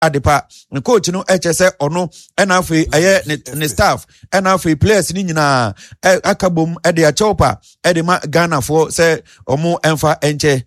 adepa ne coach no echese ono ena afi eye ne staff ena afi players ni nyina akabom de achopa de ma Ghana for say omo emfa enche.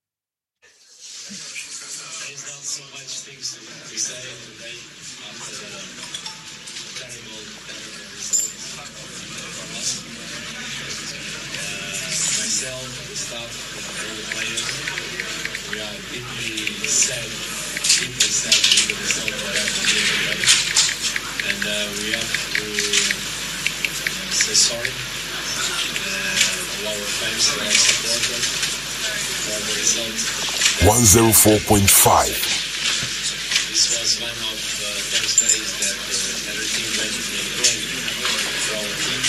We have to say sorry to our fans and our supporters for the result. 104.5. This was one of those days that everything went wrong for our team.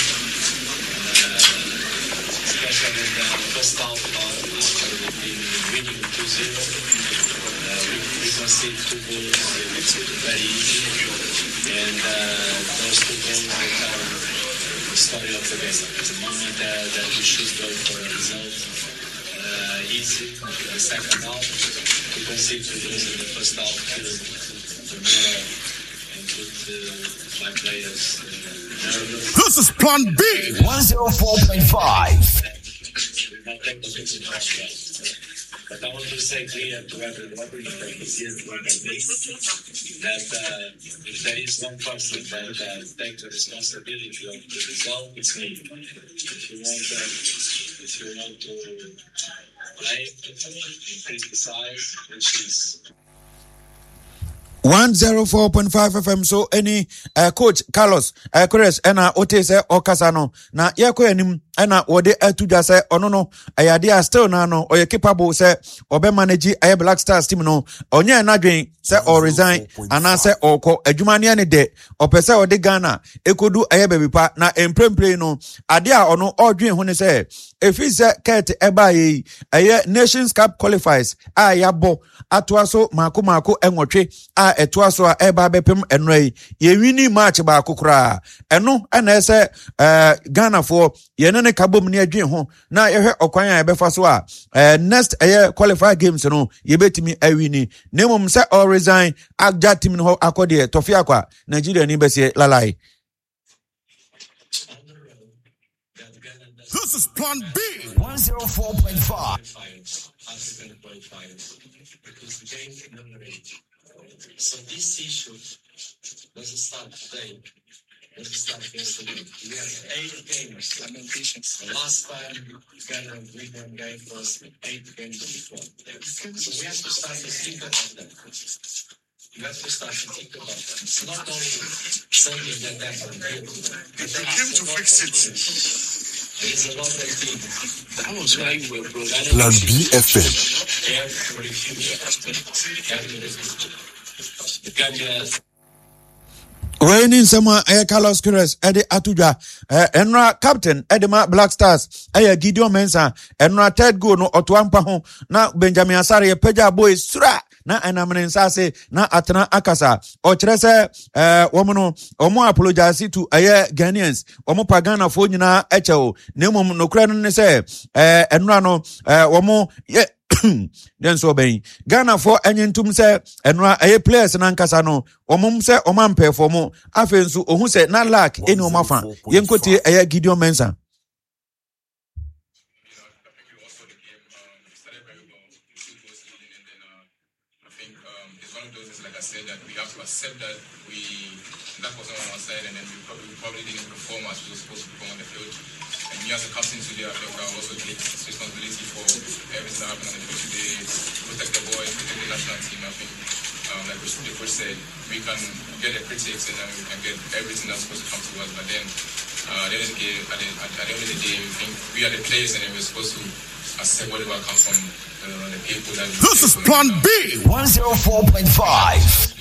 Especially in the first half after we've been winning 2-0. We conceded 2 goals very easy. And those 2 goals become the story of the game. The moment that we should go for a result easy in the second half, we concede 2 goals in the first half to mirror and put my players nervous. This is Plan B 104.5. But I want to say clear to everybody that is here that if there is one person that takes the responsibility of the result, it's me. If you want to blame and criticize, which is 104.5 FM. So any coach Carlos Queiroz ena ote se okasano na yeko anim ena wode atuja se ono no ayade still na no oye capable se obe manage aye Black Stars team no onye na dwen se o resign ana se okọ adwuma ne ne de opese ode Ghana ekodu aye bebipa na empremple no ade a ono odwen ho ne se efi se ket eba yi aye Nations Cup qualifiers a yabo atoaso mako enwotwe a etoaso a eba bepem enrai ye wini match ba kokora eno ana ese Ghana for ye ne kabom ne adwen ho na ye hwe okwan a ebefa so a next qualifier games no ye betimi awini nemum se all resign agja team no akode tofia kwa Nigeria ni bese lalai. This is Plan B 104.5. Because the game numerated. So this issue doesn't start today. Doesn't start yesterday. We have 8 games. Lamentations. Last time Ghana win one game was 8 games before. So we have to start to think about that. You have to start to think about that. It's not only something that happened. They came to fix it. There's a lot of things. That was why we were brought. Plan B FM. When sama Carlos Queiroz ede atuja enra captain edema Black Stars Gideon Mensah enra third goal no otoampa ho na Benjamin Asare peja boy sura na enamene nsase na atena akasa o kire se omo apologize to Ghanaians omo pagana fo nyina echewo nemum no kura no ne se enra no omo then so ben Ghana for enyentum se enra players na nkasa no omum se omam perform afensu ohun se na lack eni omafa yenkoti Gideon Mensah. Accept that that was on our side, and then we probably didn't perform as we were supposed to perform on the field. And me as a captain today, I think I also take responsibility for everything that happened on the field today. Protect the boys, protect the national team. I think, like the coach said, we can get the critics and then we can get everything that's supposed to come to us. But then, at the end of the day, we think we are the players, and then we're supposed to accept whatever comes from the people that. This is Plan B 104.5.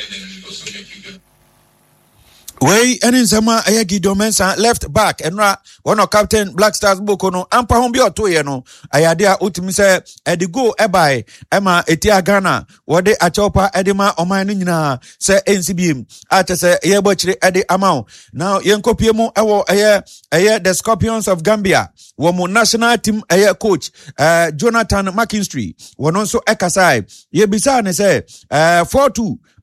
Way and sama Gideon Mensah left back enra one of captain Black Stars boko no ampa ho bi otoye no ayade a otimi se edi go ebai ema etia Ghana wode achopa edema oman no nyina se NCBM atese ye bochire edi amount now yenkopie mu ewo the Scorpions of Gambia wo mu national team coach Jonathan McKinstry wono so ekasai ye bisa ne se 4-2